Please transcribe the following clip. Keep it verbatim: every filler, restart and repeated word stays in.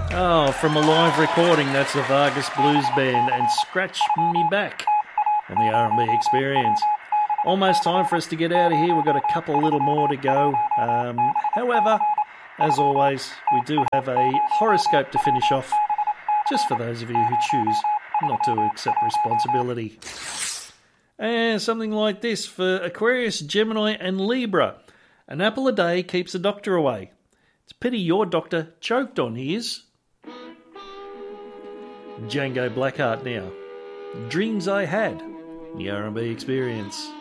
Oh, from a live recording, that's the Vargas Blues Band and Scratch Me Back on the R and B Experience. Almost time for us to get out of here. We've got a couple little more to go. Um, however, as always, we do have a horoscope to finish off, just for those of you who choose not to accept responsibility. And something like this for Aquarius, Gemini and Libra. An apple a day keeps the doctor away. It's a pity your doctor choked on his. Django Blackheart now. Dreams I Had, the R and B Experience.